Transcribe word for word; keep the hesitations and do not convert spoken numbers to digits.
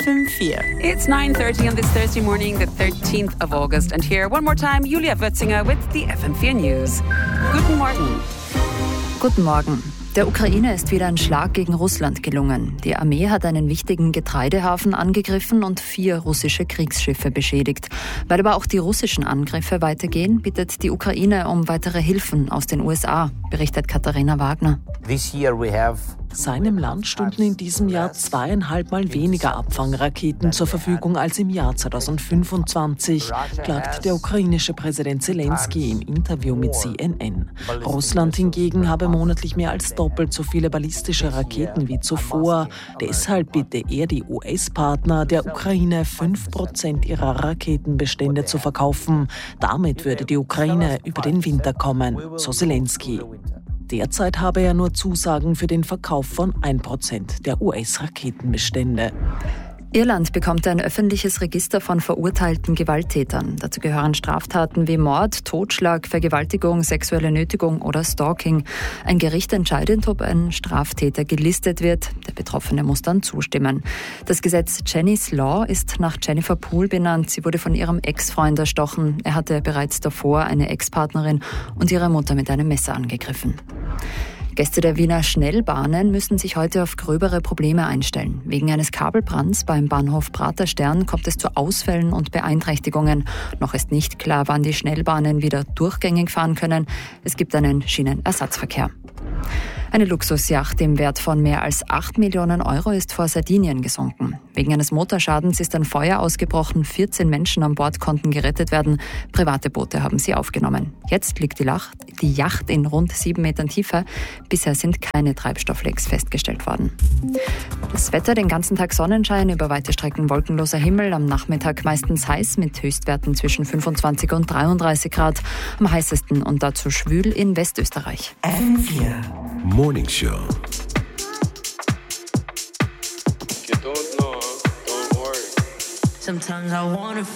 F M four. It's nine thirty on this Thursday morning, the thirteenth of August. And here, one more time, Julia Würzinger with the F M four News. Guten Morgen. Guten Morgen. Der Ukraine ist wieder ein Schlag gegen Russland gelungen. Die Armee hat einen wichtigen Getreidehafen angegriffen und vier russische Kriegsschiffe beschädigt. Weil aber auch die russischen Angriffe weitergehen, bittet die Ukraine um weitere Hilfen aus den U S A, berichtet Katharina Wagner. This year we have Seinem Land stünden in diesem Jahr zweieinhalb Mal weniger Abfangraketen zur Verfügung als im Jahr zweitausendfünfundzwanzig, klagt der ukrainische Präsident Zelensky im Interview mit C N N. Russland hingegen habe monatlich mehr als doppelt so viele ballistische Raketen wie zuvor. Deshalb bitte er die U S-Partner, der Ukraine fünf Prozent ihrer Raketenbestände zu verkaufen. Damit würde die Ukraine über den Winter kommen, so Zelensky. Derzeit habe er nur Zusagen für den Verkauf von ein Prozent der U S-Raketenbestände. Irland bekommt ein öffentliches Register von verurteilten Gewalttätern. Dazu gehören Straftaten wie Mord, Totschlag, Vergewaltigung, sexuelle Nötigung oder Stalking. Ein Gericht entscheidet, ob ein Straftäter gelistet wird. Der Betroffene muss dann zustimmen. Das Gesetz Jenny's Law ist nach Jennifer Poole benannt. Sie wurde von ihrem Ex-Freund erstochen. Er hatte bereits davor eine Ex-Partnerin und ihre Mutter mit einem Messer angegriffen. Gäste der Wiener Schnellbahnen müssen sich heute auf gröbere Probleme einstellen. Wegen eines Kabelbrands beim Bahnhof Praterstern kommt es zu Ausfällen und Beeinträchtigungen. Noch ist nicht klar, wann die Schnellbahnen wieder durchgängig fahren können. Es gibt einen Schienenersatzverkehr. Eine Luxusjacht im Wert von mehr als acht Millionen Euro ist vor Sardinien gesunken. Wegen eines Motorschadens ist ein Feuer ausgebrochen. vierzehn Menschen an Bord konnten gerettet werden. Private Boote haben sie aufgenommen. Jetzt liegt die, Lacht, die Yacht in rund sieben Metern Tiefe. Bisher sind keine Treibstofflecks festgestellt worden. Das Wetter, den ganzen Tag Sonnenschein, über weite Strecken wolkenloser Himmel. Am Nachmittag meistens heiß mit Höchstwerten zwischen fünfundzwanzig und dreiunddreißig Grad. Am heißesten und dazu schwül in Westösterreich. F M four. Morning Show. Sometimes I wanna